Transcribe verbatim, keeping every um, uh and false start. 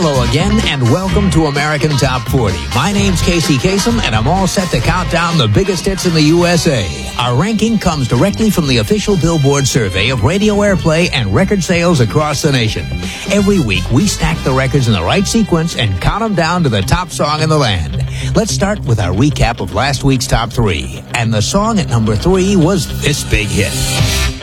Hello again, and welcome to American Top forty. My name's Casey Kasem, and I'm all set to count down the biggest hits in the U S A. Our ranking comes directly from the official Billboard survey of radio airplay and record sales across the nation. Every week, we stack the records in the right sequence and count them down to the top song in the land. Let's start with our recap of last week's top three. And the song at number three was this big hit.